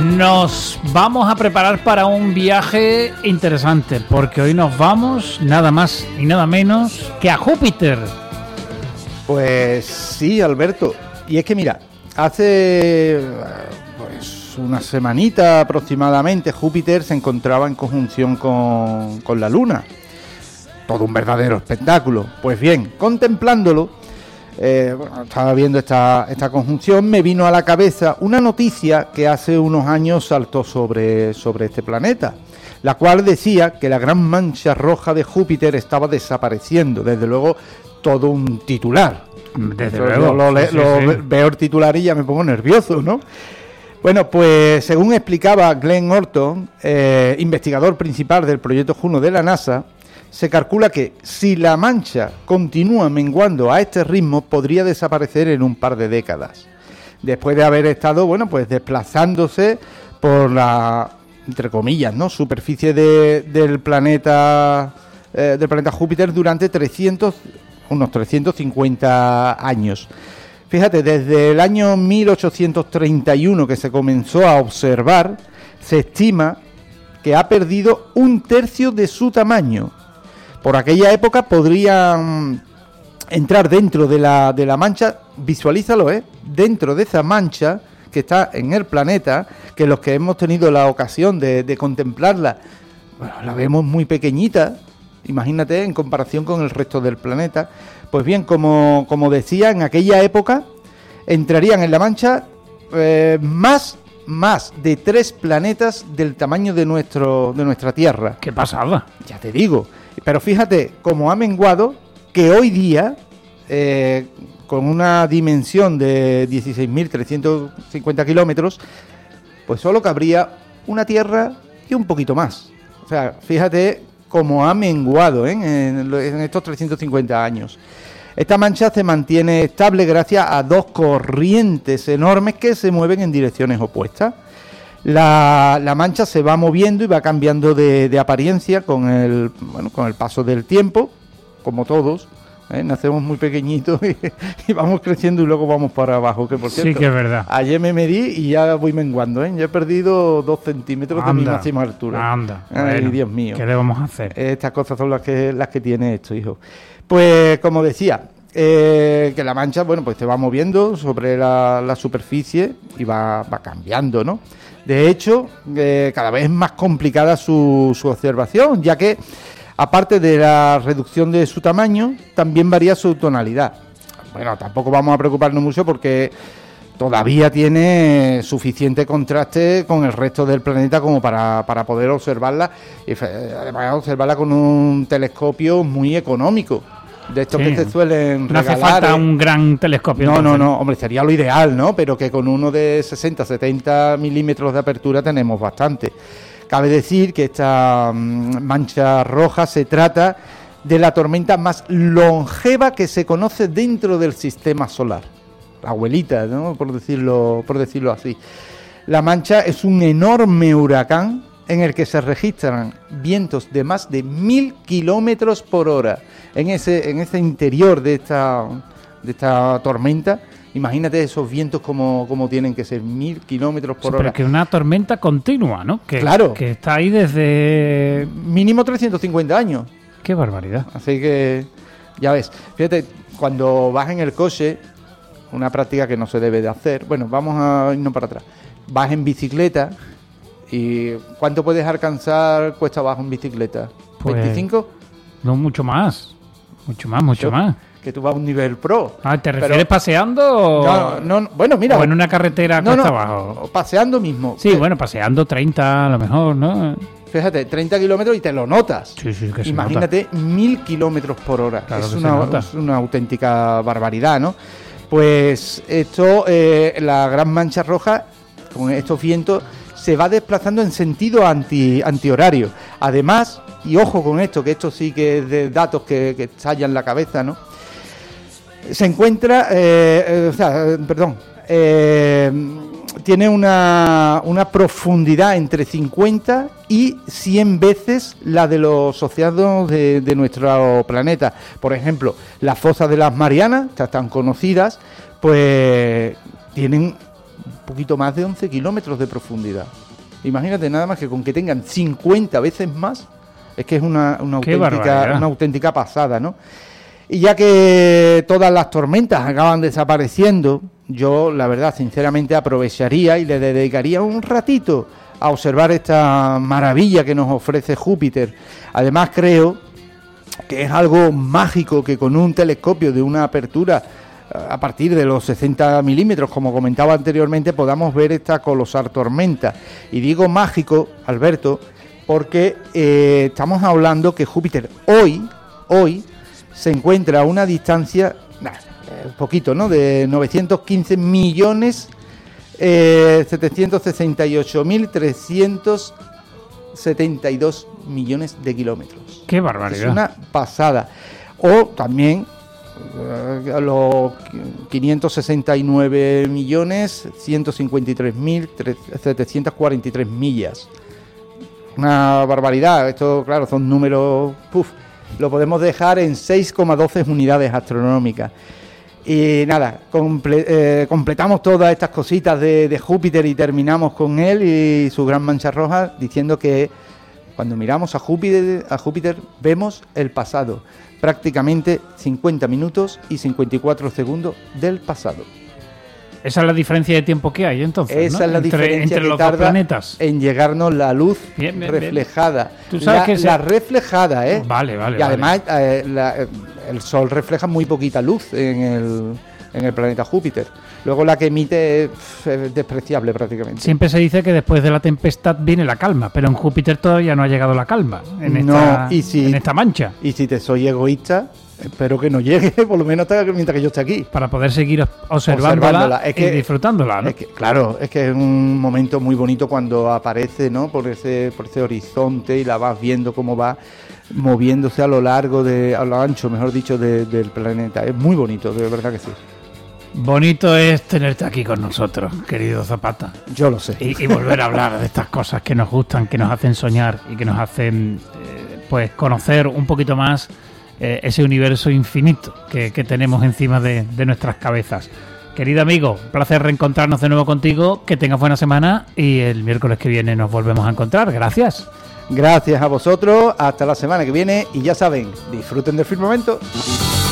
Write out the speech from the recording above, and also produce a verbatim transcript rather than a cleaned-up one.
Nos vamos a preparar para un viaje interesante, porque hoy nos vamos nada más y nada menos que a Júpiter. Pues sí, Alberto. Y es que mira, hace pues una semanita aproximadamente Júpiter se encontraba en conjunción con, con la Luna. Todo un verdadero espectáculo. Pues bien, contemplándolo, Eh, bueno, estaba viendo esta, esta conjunción, me vino a la cabeza una noticia que hace unos años saltó sobre, sobre este planeta, la cual decía que la gran mancha roja de Júpiter estaba desapareciendo. Desde luego, todo un titular. Desde lo, luego. Lo, lo, sí, sí, lo sí. veo el titular y ya me pongo nervioso, ¿no? Bueno, pues según explicaba Glenn Orton, eh, investigador principal del proyecto Juno de la NASA, se calcula que si la mancha continúa menguando a este ritmo, podría desaparecer en un par de décadas, después de haber estado, bueno, pues desplazándose por la, entre comillas, ¿no?, superficie de, del planeta eh, del planeta Júpiter durante trescientos, unos trescientos cincuenta años. Fíjate, desde el año mil ochocientos treinta y uno que se comenzó a observar, se estima que ha perdido un tercio de su tamaño. Por aquella época podrían entrar dentro de la, de la mancha, visualízalo, ¿eh? Dentro de esa mancha que está en el planeta, que los que hemos tenido la ocasión de, de contemplarla, bueno, la vemos muy pequeñita, imagínate, en comparación con el resto del planeta. Pues bien, como, como decía, en aquella época entrarían en la mancha eh, más, más de tres planetas del tamaño de, nuestro, de nuestra Tierra. ¿Qué pasaba? Ya te digo. Pero fíjate cómo ha menguado, que hoy día, eh, con una dimensión de dieciséis mil trescientos cincuenta kilómetros, pues solo cabría una Tierra y un poquito más. O sea, fíjate cómo ha menguado, ¿eh?, en, en estos trescientos cincuenta años. Esta mancha se mantiene estable gracias a dos corrientes enormes que se mueven en direcciones opuestas. La, la mancha se va moviendo y va cambiando de, de apariencia con el, bueno, con el paso del tiempo, como todos, ¿eh? Nacemos muy pequeñitos y, y vamos creciendo y luego vamos para abajo, que por cierto, sí que es verdad. Ayer me medí y ya voy menguando, ¿eh? Ya he perdido dos centímetros anda, de mi máxima altura. Anda, Ay, bueno, Dios mío. ¿Qué le vamos a hacer? Estas cosas son las que, las que tiene esto, hijo. Pues como decía, eh, que la mancha, bueno, pues se va moviendo sobre la, la superficie y va, va cambiando, ¿no? De hecho, eh, cada vez es más complicada su, su observación, ya que, aparte de la reducción de su tamaño, también varía su tonalidad. Bueno, tampoco vamos a preocuparnos mucho porque todavía tiene suficiente contraste con el resto del planeta como para, para poder observarla, y además observarla con un telescopio muy económico. De estos sí, que se suelen no regalar. No hace falta eh. un gran telescopio. No, entonces. no, no, hombre, sería lo ideal, ¿no? Pero que con uno de sesenta, setenta milímetros de apertura tenemos bastante. Cabe decir que esta um, mancha roja se trata de la tormenta más longeva que se conoce dentro del sistema solar. La abuelita, ¿no?, por decirlo, por decirlo así. La mancha es un enorme huracán en el que se registran vientos de más de mil kilómetros por hora en ese en ese interior de esta de esta tormenta. Imagínate esos vientos como, como tienen que ser mil kilómetros por sí, hora. Pero que es una tormenta continua, ¿no? Que, claro. Que está ahí desde mínimo trescientos cincuenta años. Qué barbaridad. Así que ya ves. Fíjate, cuando vas en el coche, una práctica que no se debe de hacer. Bueno, vamos a irnos para atrás. Vas en bicicleta. ¿Y cuánto puedes alcanzar cuesta abajo en bicicleta? Pues, ¿veinticinco? No, mucho más. Mucho más, mucho Yo, más. Que tú vas a un nivel pro. Ah, ¿te refieres pero, paseando o...? No, no, bueno, mira... O en una carretera no, cuesta no, abajo. Paseando mismo. Sí, que, bueno, paseando treinta a lo mejor, ¿no? Fíjate, treinta kilómetros y te lo notas. Sí, sí, que se Imagínate, nota. mil kilómetros por hora. Claro es, que una, se nota. es una auténtica barbaridad, ¿no? Pues esto, eh, la gran mancha roja, con estos vientos, se va desplazando en sentido anti, antihorario. Además, y ojo con esto, que esto sí que es de datos que, que estallan la cabeza, ¿no? Se encuentra, eh, eh, o sea, eh, perdón, eh, tiene una, una profundidad entre cincuenta y cien veces la de los océanos de, de nuestro planeta. Por ejemplo, las fosas de las Marianas, estas tan conocidas, pues tienen un poquito más de once kilómetros de profundidad. Imagínate nada más que con que tengan cincuenta veces más, es que es una, una, auténtica, una auténtica pasada, ¿no? Y ya que todas las tormentas acaban desapareciendo, yo, la verdad, sinceramente aprovecharía y le dedicaría un ratito a observar esta maravilla que nos ofrece Júpiter. Además, creo que es algo mágico que con un telescopio de una apertura a partir de los sesenta milímetros, como comentaba anteriormente, podamos ver esta colosal tormenta. Y digo mágico, Alberto, porque eh, estamos hablando que Júpiter hoy, hoy, se encuentra a una distancia, nah, un poquito, ¿no?, de novecientos quince millones setecientos sesenta y ocho mil trescientos setenta y dos millones de kilómetros. ¡Qué barbaridad! Es una pasada. O también eh, a los quinientos sesenta y nueve millones ciento cincuenta y tres mil setecientos cuarenta y tres millas. Una barbaridad. Esto, claro, son números... Puf, lo podemos dejar en seis coma doce unidades astronómicas. Y nada, comple- eh, completamos todas estas cositas de, de Júpiter y terminamos con él y su gran mancha roja, diciendo que cuando miramos a Júpiter, a Júpiter vemos el pasado, prácticamente cincuenta minutos y cincuenta y cuatro segundos del pasado. Esa es la diferencia de tiempo que hay, entonces, Esa ¿no? es la entre, diferencia entre que los tarda dos planetas en llegarnos la luz bien, bien, reflejada. bien. ¿Tú sabes la, que se... la reflejada, ¿eh? Vale, vale. Y además vale. Eh, la, el Sol refleja muy poquita luz en el, en el planeta Júpiter. Luego la que emite es, es despreciable prácticamente. Siempre se dice que después de la tempestad viene la calma, pero en Júpiter todavía no ha llegado la calma en esta, no, y si, en esta mancha. Y si te soy egoísta, espero que no llegue, por lo menos hasta mientras que yo esté aquí. Para poder seguir observándola, observándola. Es que, y disfrutándola, ¿no? Es que, claro, es que es un momento muy bonito cuando aparece, ¿no?, por ese, por ese horizonte y la vas viendo cómo va moviéndose a lo largo, de, a lo ancho, mejor dicho, de, del planeta. Es muy bonito, de verdad que sí. Bonito es tenerte aquí con nosotros, querido Zapata. Yo lo sé. Y, y volver a hablar de estas cosas que nos gustan, que nos hacen soñar y que nos hacen eh, pues conocer un poquito más eh, ese universo infinito que, que tenemos encima de, de nuestras cabezas. Querido amigo, un placer reencontrarnos de nuevo contigo, que tengas buena semana y el miércoles que viene nos volvemos a encontrar. Gracias. Gracias a vosotros, hasta la semana que viene y ya saben, disfruten del firmamento.